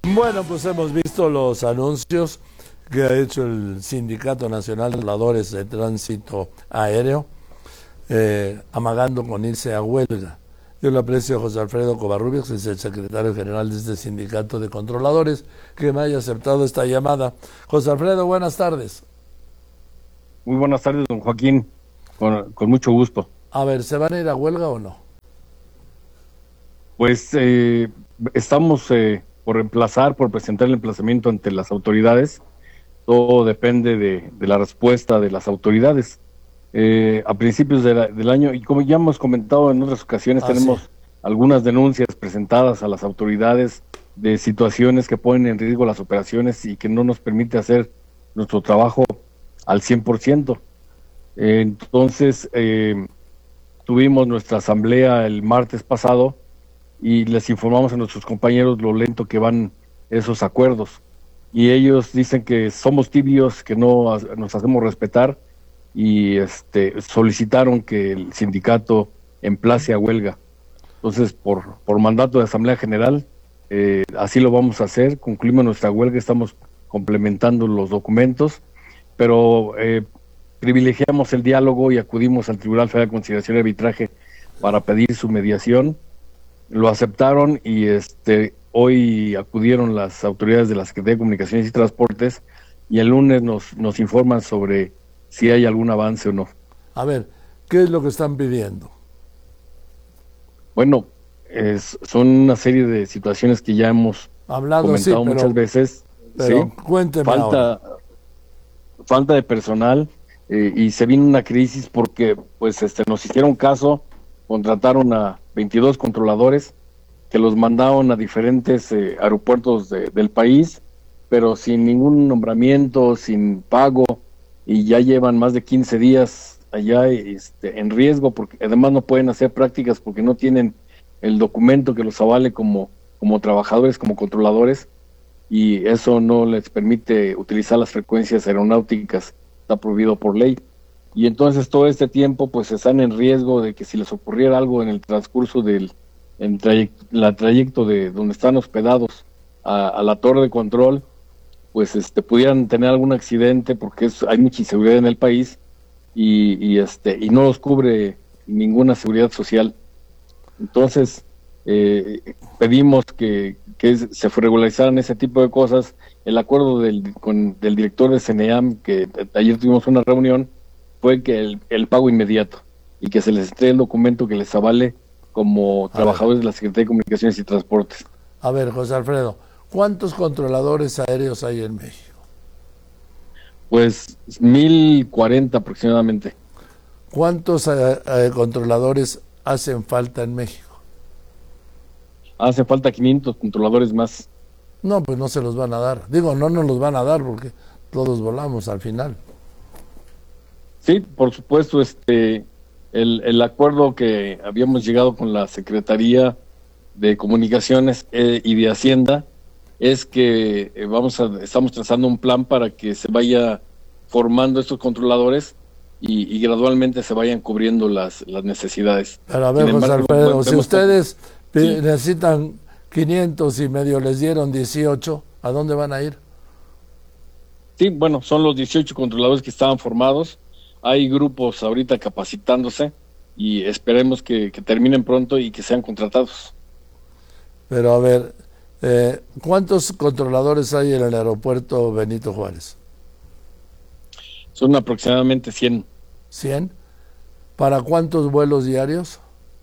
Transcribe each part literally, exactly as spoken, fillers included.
Bueno, pues hemos visto los anuncios que ha hecho el Sindicato Nacional de Controladores de Tránsito Aéreo, eh, amagando con irse a huelga. Yo le aprecio a José Alfredo Covarrubias, que es el secretario general de este Sindicato de Controladores, que me haya aceptado esta llamada. José Alfredo, buenas tardes. Muy buenas tardes, don Joaquín, con, con mucho gusto. A ver, ¿se van a ir a huelga o no? Pues eh, estamos eh, por emplazar, por presentar el emplazamiento ante las autoridades. Todo depende de, de la respuesta de las autoridades. Eh, a principios de la, del año, y como ya hemos comentado en otras ocasiones, ah, tenemos sí. algunas denuncias presentadas a las autoridades de situaciones que ponen en riesgo las operaciones y que no nos permite hacer nuestro trabajo al cien por ciento. Eh, entonces, eh, tuvimos nuestra asamblea el martes pasado y les informamos a nuestros compañeros lo lento que van esos acuerdos. Y ellos dicen que somos tibios, que no nos hacemos respetar, y este solicitaron que el sindicato emplace a huelga. Entonces, por, por mandato de Asamblea General, eh, así lo vamos a hacer. Concluimos nuestra huelga, estamos complementando los documentos, pero eh, privilegiamos el diálogo y acudimos al Tribunal Federal de Conciliación y Arbitraje para pedir su mediación. Lo aceptaron y este hoy acudieron las autoridades de la Secretaría de Comunicaciones y Transportes y el lunes nos, nos informan sobre si hay algún avance o no. A ver, ¿qué es lo que están pidiendo? Bueno, es, son una serie de situaciones que ya hemos Hablado, comentado sí, pero, muchas veces. Pero ¿sí? cuénteme falta, ahora. falta de personal eh, y se vino una crisis porque pues este nos hicieron caso, contrataron a veintidós controladores que los mandaron a diferentes eh, aeropuertos de, del país, pero sin ningún nombramiento, sin pago, y ya llevan más de quince días allá este, en riesgo, porque además no pueden hacer prácticas porque no tienen el documento que los avale como, como trabajadores, como controladores, y eso no les permite utilizar las frecuencias aeronáuticas, está prohibido por ley. Y entonces todo este tiempo pues están en riesgo de que si les ocurriera algo en el transcurso del en trayecto, la trayecto de donde están hospedados a, a la torre de control, pues este pudieran tener algún accidente porque es, hay mucha inseguridad en el país y, y este y no los cubre ninguna seguridad social. Entonces eh, pedimos que, que se regularizaran ese tipo de cosas. El acuerdo del, con, del director de CENEAM, que ayer tuvimos una reunión, fue que el, el pago inmediato y que se les entregue el documento que les avale como trabajadores de la Secretaría de Comunicaciones y Transportes. A ver, José Alfredo, ¿cuántos controladores aéreos hay en México? Pues mil cuarenta aproximadamente. ¿Cuántos eh, eh, controladores hacen falta en México? Hace falta quinientos controladores más. No, pues no se los van a dar. Digo, no nos los van a dar porque todos volamos al final. Sí, por supuesto, este el, el acuerdo que habíamos llegado con la Secretaría de Comunicaciones eh, y de Hacienda es que eh, vamos a, estamos trazando un plan para que se vaya formando estos controladores y, y gradualmente se vayan cubriendo las, las necesidades. Pero a ver, José Alfredo, si ustedes que... sí. necesitan quinientos y medio les dieron dieciocho, ¿a dónde van a ir? Sí, bueno, son los dieciocho controladores que estaban formados. Hay grupos ahorita capacitándose y esperemos que, que terminen pronto y que sean contratados. Pero a ver, eh, ¿cuántos controladores hay en el aeropuerto Benito Juárez? Son aproximadamente cien. ¿cien? ¿Para cuántos vuelos diarios?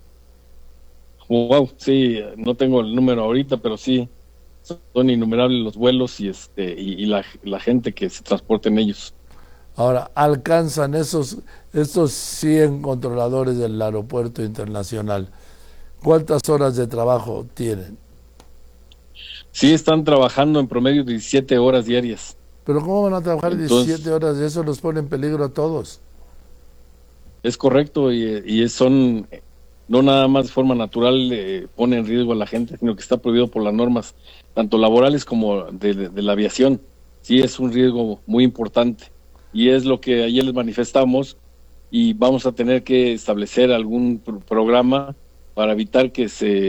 Wow, sí, no tengo el número ahorita, pero sí, son innumerables los vuelos y este y, y la, la gente que se transporta en ellos. Ahora, ¿alcanzan esos, estos cien controladores del aeropuerto internacional? ¿Cuántas horas de trabajo tienen? Sí, están trabajando en promedio diecisiete horas diarias. ¿Pero cómo van a trabajar Entonces, diecisiete horas? Eso los pone en peligro a todos. Es correcto, y, y son, no nada más de forma natural eh, pone en riesgo a la gente, sino que está prohibido por las normas, tanto laborales como de, de, de la aviación. Sí, es un riesgo muy importante. Y es lo que ayer les manifestamos, y vamos a tener que establecer algún pro programa para evitar que se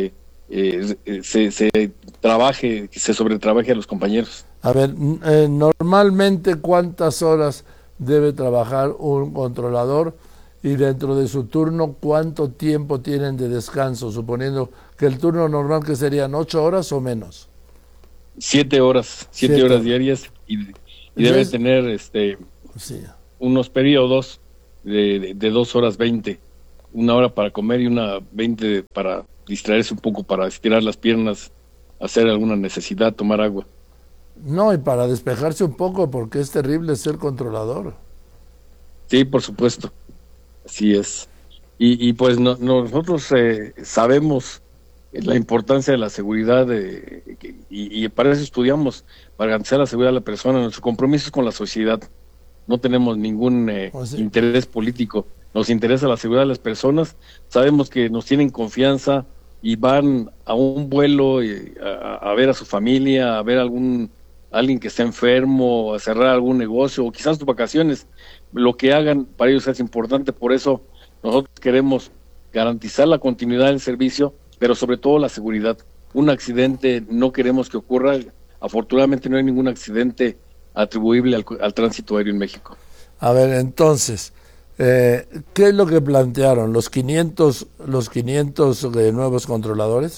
eh, se, se trabaje, que se sobretrabaje a los compañeros. A ver, eh, normalmente, ¿cuántas horas debe trabajar un controlador? Y dentro de su turno, ¿cuánto tiempo tienen de descanso? Suponiendo que el turno normal, que serían ocho horas o menos. Siete horas, siete, siete horas diarias, y, y debe tener este sí. unos periodos de, de, de dos horas veinte, una hora para comer y una veinte para distraerse un poco, para estirar las piernas, hacer alguna necesidad, tomar agua. No, y para despejarse un poco, porque es terrible ser controlador. Sí, por supuesto, así es. Y, y pues no, no, nosotros eh, sabemos la importancia de la seguridad de, y, y para eso estudiamos, para garantizar la seguridad de la persona. Nuestro compromiso es con la sociedad. No tenemos ningún eh, oh, sí. interés político. Nos interesa la seguridad de las personas. Sabemos que nos tienen confianza y van a un vuelo y a, a ver a su familia, a ver a algún alguien que esté enfermo, a cerrar algún negocio o quizás sus vacaciones. Lo que hagan para ellos es importante. Por eso nosotros queremos garantizar la continuidad del servicio, pero sobre todo la seguridad. Un accidente no queremos que ocurra. Afortunadamente no hay ningún accidente atribuible al, al tránsito aéreo en México. A ver, entonces, eh, ¿qué es lo que plantearon? ¿Los quinientos, los quinientos eh, nuevos controladores?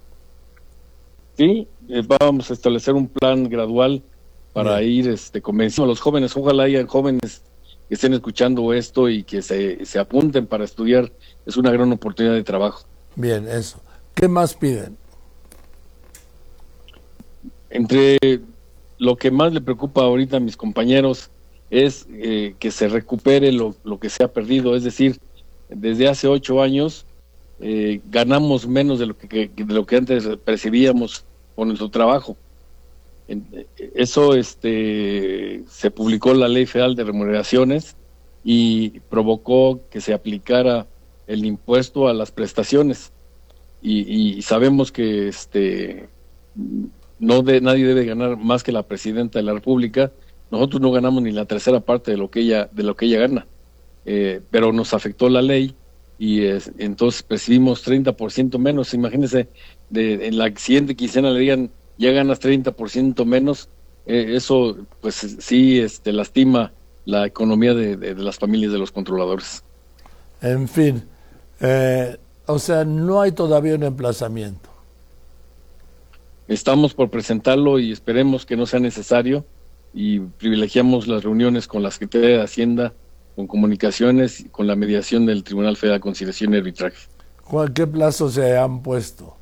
Sí, eh, vamos a establecer un plan gradual para Bien. ir este, convenciendo a los jóvenes. Ojalá hayan jóvenes que estén escuchando esto y que se, se apunten para estudiar. Es una gran oportunidad de trabajo. Bien, eso. ¿Qué más piden? Entre lo que más le preocupa ahorita a mis compañeros es eh, que se recupere lo, lo que se ha perdido. Es decir, desde hace ocho años eh, ganamos menos de lo que, de lo que antes percibíamos por nuestro trabajo. Eso este, se publicó la Ley Federal de Remuneraciones y provocó que se aplicara el impuesto a las prestaciones. Y, y sabemos que este no de, nadie debe ganar más que la presidenta de la República. Nosotros no ganamos ni la tercera parte de lo que ella de lo que ella gana, eh, pero nos afectó la ley y eh, entonces percibimos treinta por ciento menos. Imagínense, de, en la siguiente quincena le digan ya ganas treinta por ciento menos, eh, eso pues sí este, lastima la economía de, de, de las familias de los controladores. En fin, eh, o sea, no hay todavía un emplazamiento. Estamos por presentarlo y esperemos que no sea necesario y privilegiamos las reuniones con la Secretaría de Hacienda, con comunicaciones y con la mediación del Tribunal Federal de Conciliación y Arbitraje. ¿Qué plazo se han puesto?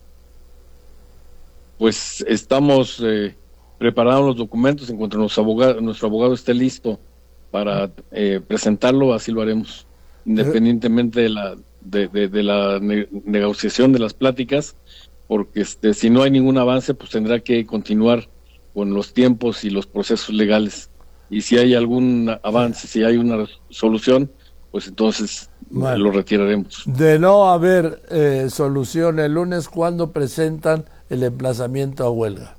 Pues estamos eh, preparando los documentos. En cuanto nuestro abogado, nuestro abogado esté listo para eh, presentarlo, así lo haremos, independientemente de la de, de, de la ne negociación de las pláticas, porque este, si no hay ningún avance, pues tendrá que continuar con los tiempos y los procesos legales. Y si hay algún avance, si hay una solución, pues entonces bueno, lo retiraremos. De no haber eh, solución el lunes, ¿cuándo presentan el emplazamiento a huelga?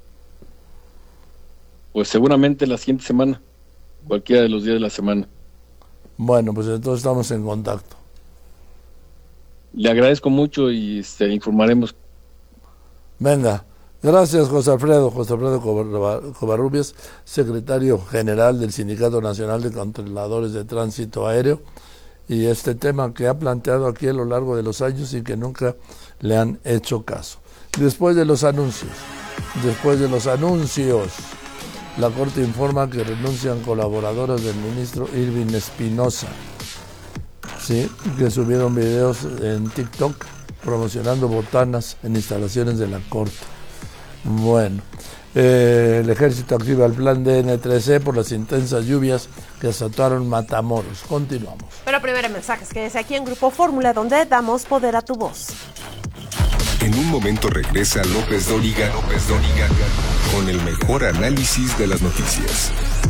Pues seguramente la siguiente semana, cualquiera de los días de la semana. Bueno, pues entonces estamos en contacto. Le agradezco mucho y este, informaremos. Venga, gracias José Alfredo, José Alfredo Covarrubias, secretario general del Sindicato Nacional de Controladores de Tránsito Aéreo, y este tema que ha planteado aquí a lo largo de los años y que nunca le han hecho caso. Después de los anuncios, después de los anuncios, la Corte informa que renuncian colaboradoras del ministro Irving Espinosa, sí, que subieron videos en TikTok promocionando botanas en instalaciones de la Corte. Bueno, eh, el Ejército activa el plan D N tres E por las intensas lluvias que azotaron Matamoros. Continuamos. Pero primero mensajes, quédese aquí en Grupo Fórmula, donde damos poder a tu voz. En un momento regresa López Dóriga, López Dóriga con el mejor análisis de las noticias.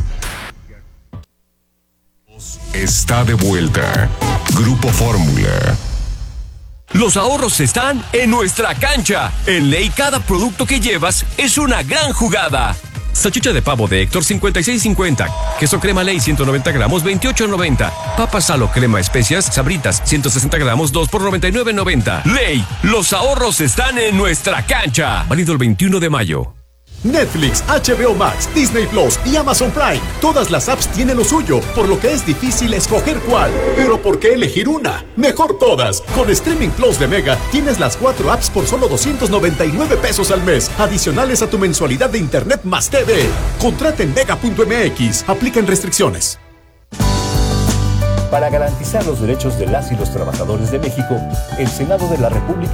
Está de vuelta Grupo Fórmula. Los ahorros están en nuestra cancha. En Ley, cada producto que llevas es una gran jugada. Salchicha de pavo de Héctor cincuenta y seis cincuenta. Queso crema ley ciento noventa gramos veintiocho noventa. Papas Salo crema especias Sabritas ciento sesenta gramos dos por noventa y nueve noventa. Ley, los ahorros están en nuestra cancha. Válido el veintiuno de mayo. Netflix, H B O Max, Disney Plus y Amazon Prime. Todas las apps tienen lo suyo, por lo que es difícil escoger cuál. Pero ¿por qué elegir una? Mejor todas. Con Streaming Plus de Mega tienes las cuatro apps por solo doscientos noventa y nueve pesos al mes, adicionales a tu mensualidad de internet más T V. Contrata en mega punto m x. Aplican restricciones. Para garantizar los derechos de las y los trabajadores de México, el Senado de la República